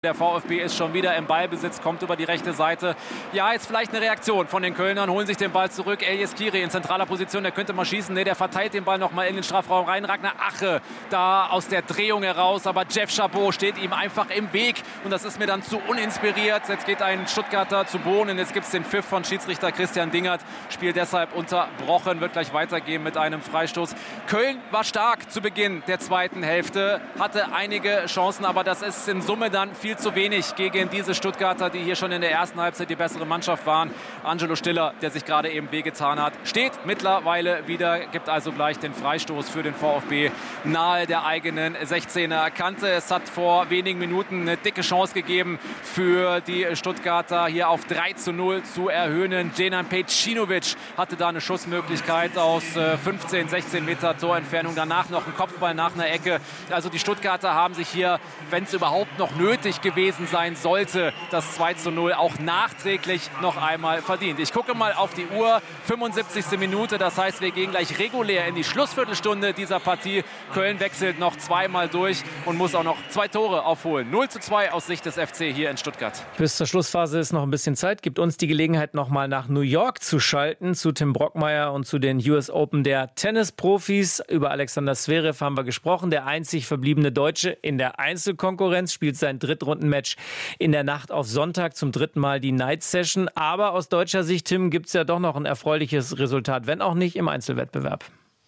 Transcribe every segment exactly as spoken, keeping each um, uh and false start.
Der VfB ist schon wieder im Ballbesitz, kommt über die rechte Seite. Ja, jetzt vielleicht eine Reaktion von den Kölnern, holen sich den Ball zurück. Elias Kiri in zentraler Position, der könnte mal schießen. Nee, der verteilt den Ball nochmal in den Strafraum rein. Ragnar Ache da aus der Drehung heraus, aber Jeff Chabot steht ihm einfach im Weg. Und das ist mir dann zu uninspiriert. Jetzt geht ein Stuttgarter zu Boden. Jetzt gibt es den Pfiff von Schiedsrichter Christian Dingert. Spiel deshalb unterbrochen, wird gleich weitergehen mit einem Freistoß. Köln war stark zu Beginn der zweiten Hälfte, hatte einige Chancen, aber das ist in Summe dann viel zu wenig gegen diese Stuttgarter, die hier schon in der ersten Halbzeit die bessere Mannschaft waren. Angelo Stiller, der sich gerade eben wehgetan hat, steht mittlerweile wieder, gibt also gleich den Freistoß für den VfB nahe der eigenen sechzehner Kante. Es hat vor wenigen Minuten eine dicke Chance gegeben für die Stuttgarter, hier auf drei zu null zu erhöhen. Djenan Pejcinovic hatte da eine Schussmöglichkeit aus fünfzehn, sechzehn Meter Torentfernung. Danach noch ein Kopfball nach einer Ecke. Also die Stuttgarter haben sich hier, wenn es überhaupt noch nötig gewesen sein sollte, das zwei zu null auch nachträglich noch einmal verdient. Ich gucke mal auf die Uhr, fünfundsiebzigste Minute, das heißt, wir gehen gleich regulär in die Schlussviertelstunde dieser Partie. Köln wechselt noch zweimal durch und muss auch noch zwei Tore aufholen. null zu zwei aus Sicht des F C hier in Stuttgart. Bis zur Schlussphase ist noch ein bisschen Zeit, gibt uns die Gelegenheit, noch mal nach New York zu schalten, zu Tim Brockmeier und zu den U S Open der Tennisprofis. Über Alexander Zverev haben wir gesprochen, der einzig verbliebene Deutsche in der Einzelkonkurrenz, spielt sein Drittrundenmatch in der Nacht auf Sonntag, zum dritten Mal die Night Session. Aber aus deutscher Sicht, Tim, gibt es ja doch noch ein erfreuliches Resultat, wenn auch nicht im Einzelwettbewerb.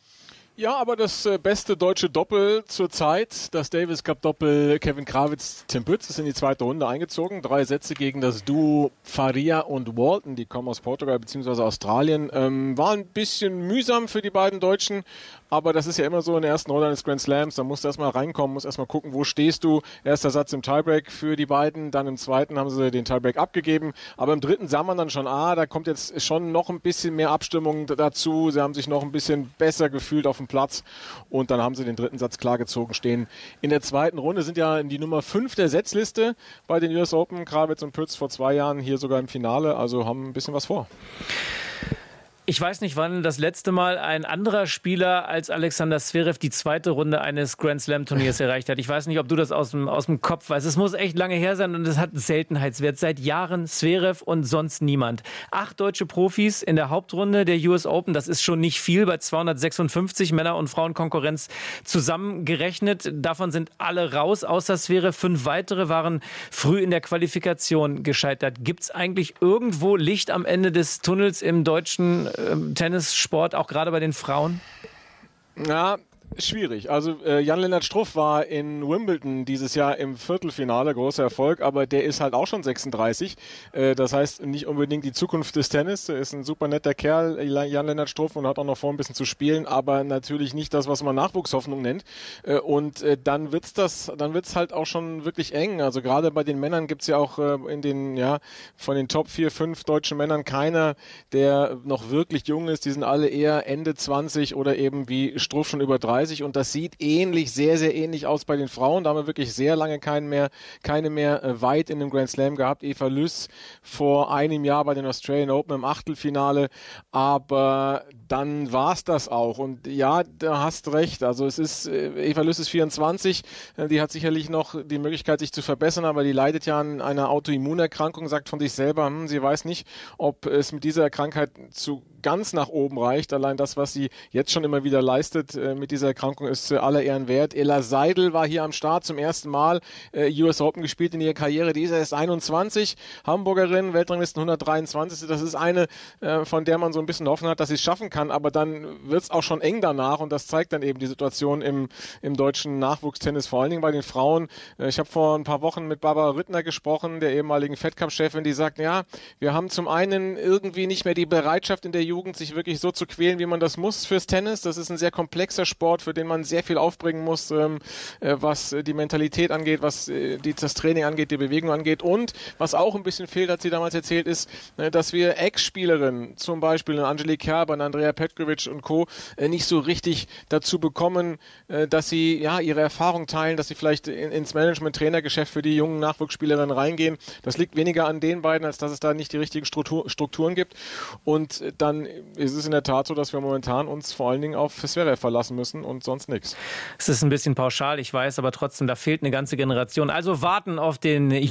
Ja, aber das äh, beste deutsche Doppel zur Zeit, das Davis Cup Doppel Kevin Krawitz, Tim Pütz, ist in die zweite Runde eingezogen. Drei Sätze gegen das Duo Faria und Walton, die kommen aus Portugal bzw. Australien. Ähm, war ein bisschen mühsam für die beiden Deutschen, aber das ist ja immer so in der ersten Runde eines Grand Slams. Da musst du erstmal reinkommen, musst erstmal gucken, wo stehst du. Erster Satz im Tiebreak für die beiden, dann im zweiten haben sie den Tiebreak abgegeben. Aber im dritten sah man dann schon, ah, da kommt jetzt schon noch ein bisschen mehr Abstimmung dazu. Sie haben sich noch ein bisschen besser gefühlt auf dem Platz und dann haben sie den dritten Satz klar gezogen, stehen in der zweiten Runde, sind ja in die Nummer fünf der Setzliste bei den U S Open. Krawitz und Pütz vor zwei Jahren hier sogar im Finale, also haben ein bisschen was vor. Ich weiß nicht, wann das letzte Mal ein anderer Spieler als Alexander Zverev die zweite Runde eines Grand Slam Turniers erreicht hat. Ich weiß nicht, ob du das aus dem, aus dem Kopf weißt. Es muss echt lange her sein und es hat einen Seltenheitswert. Seit Jahren Zverev und sonst niemand. Acht deutsche Profis in der Hauptrunde der U S Open. Das ist schon nicht viel bei zweihundertsechsundfünfzig Männer- und Frauenkonkurrenz zusammengerechnet. Davon sind alle raus, außer Zverev. Fünf weitere waren früh in der Qualifikation gescheitert. Gibt es eigentlich irgendwo Licht am Ende des Tunnels im deutschen Tennissport, auch gerade bei den Frauen? Ja, schwierig. Also äh, Jan-Lennart Struff war in Wimbledon dieses Jahr im Viertelfinale, großer Erfolg, aber der ist halt auch schon sechsunddreißig. Äh, das heißt nicht unbedingt die Zukunft des Tennis. Er ist ein super netter Kerl, Jan-Lennart Struff, und hat auch noch vor, ein bisschen zu spielen, aber natürlich nicht das, was man Nachwuchshoffnung nennt. Äh, und äh, dann wird's das, dann wird's halt auch schon wirklich eng. Also gerade bei den Männern gibt's ja auch äh, in den, ja, von den Top vier, fünf deutschen Männern keiner, der noch wirklich jung ist. Die sind alle eher Ende zwanzig oder eben wie Struff schon über dreißig. Und das sieht ähnlich, sehr, sehr ähnlich aus bei den Frauen. Da haben wir wirklich sehr lange keinen mehr, keine mehr äh, weit in einem Grand Slam gehabt. Eva Lüss vor einem Jahr bei den Australian Open im Achtelfinale. Aber dann war's das auch. Und ja, da hast recht. Also es ist, äh, Eva Lüss ist vierundzwanzig. Äh, die hat sicherlich noch die Möglichkeit, sich zu verbessern, aber die leidet ja an einer Autoimmunerkrankung, sagt von sich selber, hm, sie weiß nicht, ob es mit dieser Krankheit zu ganz nach oben reicht. Allein das, was sie jetzt schon immer wieder leistet äh, mit dieser Erkrankung, ist äh, aller Ehren wert. Ella Seidel war hier am Start zum ersten Mal, äh, U S Open gespielt in ihrer Karriere. Die ist erst einundzwanzig, Hamburgerin, Weltranglisten hundertdreiundzwanzig. Das ist eine, äh, von der man so ein bisschen Hoffnung hat, dass sie es schaffen kann, aber dann wird es auch schon eng danach und das zeigt dann eben die Situation im, im deutschen Nachwuchstennis, vor allen Dingen bei den Frauen. Äh, ich habe vor ein paar Wochen mit Barbara Rittner gesprochen, der ehemaligen Fed Cup-Chefin, die sagt, ja, wir haben zum einen irgendwie nicht mehr die Bereitschaft in der Jugend, sich wirklich so zu quälen, wie man das muss fürs Tennis. Das ist ein sehr komplexer Sport, für den man sehr viel aufbringen muss, ähm, äh, was die Mentalität angeht, was äh, die, das Training angeht, die Bewegung angeht. Und was auch ein bisschen fehlt, hat sie damals erzählt, ist, äh, dass wir Ex-Spielerinnen, zum Beispiel eine Angelique Kerber, eine Andrea Petkovic und Co., äh, nicht so richtig dazu bekommen, äh, dass sie ja ihre Erfahrung teilen, dass sie vielleicht in, ins Management-Trainergeschäft für die jungen Nachwuchsspielerinnen reingehen. Das liegt weniger an den beiden, als dass es da nicht die richtigen Struktur, Strukturen gibt. Und äh, dann ist es in der Tat so, dass wir momentan uns vor allen Dingen auf Zverev verlassen müssen und sonst nichts. Es ist ein bisschen pauschal, ich weiß, aber trotzdem, da fehlt eine ganze Generation. Also warten auf den